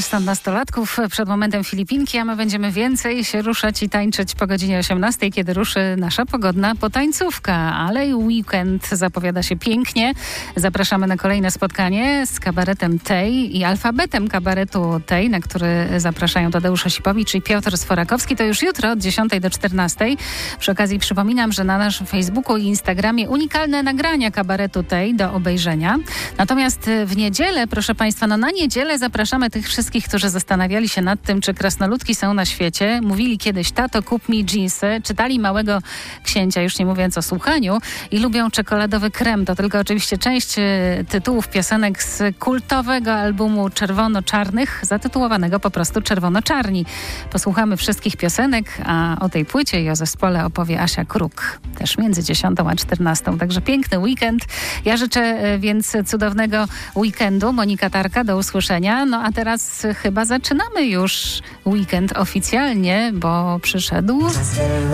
Stąd nastolatków, przed momentem Filipinki, a my będziemy więcej się ruszać i tańczyć po godzinie 18, kiedy ruszy nasza pogodna potańcówka. Ale weekend zapowiada się pięknie. Zapraszamy na kolejne spotkanie z kabaretem Tej i alfabetem kabaretu Tej, na który zapraszają Tadeusz Osipowicz i Piotr Sforakowski. To już jutro od 10 do 14. Przy okazji przypominam, że na naszym Facebooku i Instagramie unikalne nagrania kabaretu Tej do obejrzenia. Natomiast w niedzielę, proszę Państwa, na niedzielę zapraszamy tych wszystkich, którzy zastanawiali się nad tym, czy krasnoludki są na świecie. Mówili kiedyś: tato, kup mi dżinsy. Czytali Małego Księcia, już nie mówiąc o słuchaniu, i lubią czekoladowy krem. To tylko oczywiście część tytułów piosenek z kultowego albumu Czerwono-Czarnych, zatytułowanego po prostu Czerwono-Czarni. Posłuchamy wszystkich piosenek, a o tej płycie i o zespole opowie Asia Kruk. Też między 10 a 14. Także piękny weekend. Ja życzę więc cudownego weekendu. Monika Tarka, do usłyszenia. No a teraz chyba zaczynamy już weekend oficjalnie, bo przyszedł